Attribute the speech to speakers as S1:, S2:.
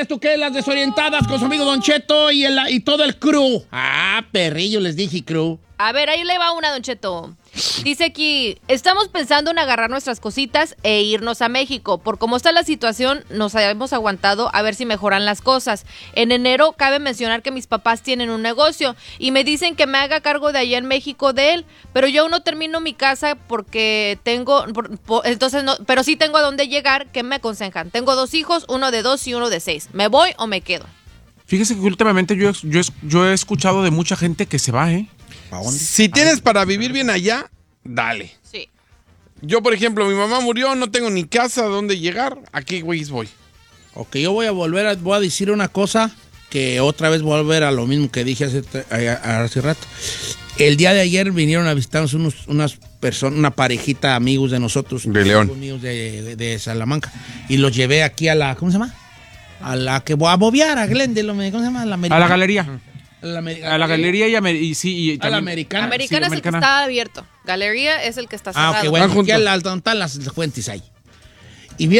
S1: ¿esto qué? Las desorientadas con su amigo Don Cheto y todo el crew. Ah, perrillo, les dije crew.
S2: A ver, ahí le va una, Don Cheto. Dice aquí, estamos pensando en agarrar nuestras cositas e irnos a México. Por cómo está la situación, nos hemos aguantado a ver si mejoran las cosas. En enero cabe mencionar que mis papás tienen un negocio y me dicen que me haga cargo de allá en México de él, pero yo aún no termino mi casa porque entonces no, pero sí tengo a dónde llegar. ¿Qué me aconsejan? Tengo 2 hijos, uno de 2 y uno de 6. ¿Me voy o me quedo?
S3: Fíjese que últimamente yo he escuchado de mucha gente que se va, ¿eh?
S4: Si tienes para vivir bien allá, dale.
S2: Sí.
S4: Yo, por ejemplo, mi mamá murió, no tengo ni casa donde llegar. ¿A qué güeyes voy?
S1: Ok, yo voy a decir una cosa que otra vez voy a volver a lo mismo que dije hace rato. El día de ayer vinieron a visitarnos unas personas, una parejita amigos de nosotros.
S4: De León.
S1: Amigos de Salamanca. Y los llevé aquí a la, ¿cómo se llama? A la que voy a bobear, a Glendale, ¿cómo se llama?
S3: A la galería. A la galería y
S1: a la
S3: también,
S1: americana.
S2: Americana es el que
S3: Americana.
S2: está abierto. Galería es el que está cerrado.
S1: Ah, ok, bueno, aquí donde están las fuentes ahí.